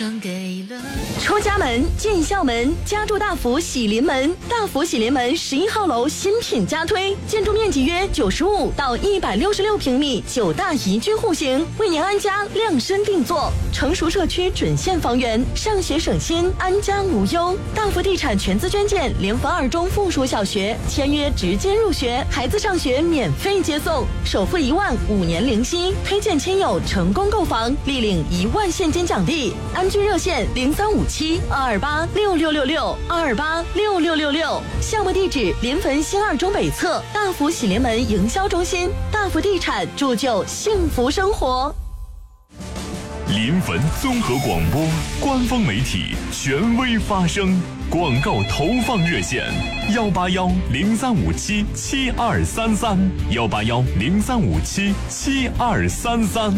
出家门进校门，家住大福喜临门。大福喜临门11号楼新品加推，建筑面积约95到166平米，9大宜居户型，为您安家量身定做。成熟社区准现房源，上学省心，安家无忧。大福地产全资捐建联合2中附属小学，签约直接入学，孩子上学免费接送，首付1万，5年零息，推荐亲友成功购房，立领1万现金奖励。安居热线0357-228-6666，228-6666。项目地址：临汾新2中北侧大福喜临门营销中心。大福地产铸就幸福生活。 临汾综合广播官方媒体，权威发声。广告投放热线：181-0357-7233，181-0357-7233。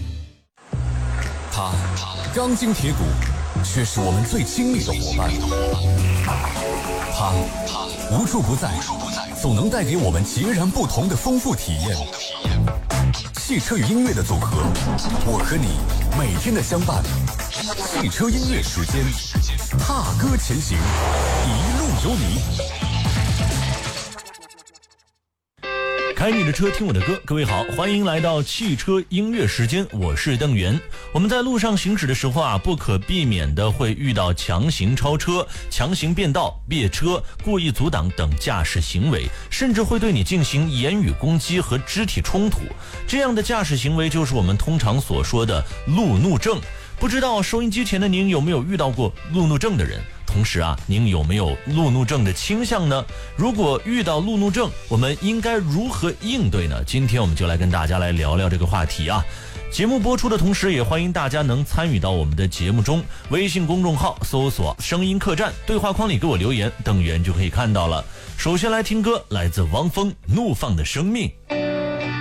他钢筋铁骨，却是我们最亲密的伙伴。他无处不在，总能带给我们截然不同的丰富体验。汽车与音乐的组合，我和你每天的相伴。汽车音乐时间，踏歌前行，一路有你。 开你的车，听我的歌。各位好，欢迎来到汽车音乐时间，我是邓源。我们在路上行驶的时候啊，不可避免的会遇到强行超车、强行变道、别车、故意阻挡等驾驶行为，甚至会对你进行言语攻击和肢体冲突。这样的驾驶行为就是我们通常所说的路怒症。不知道收音机前的您有没有遇到过路怒症的人？同时啊，您有没有路怒症的倾向呢？如果遇到路怒症，我们应该如何应对呢？今天我们就来跟大家来聊聊这个话题啊。节目播出的同时，也欢迎大家能参与到我们的节目中。微信公众号搜索声音客栈，对话框里给我留言，邓源就可以看到了。首先来听歌，来自汪峰《怒放的生命》。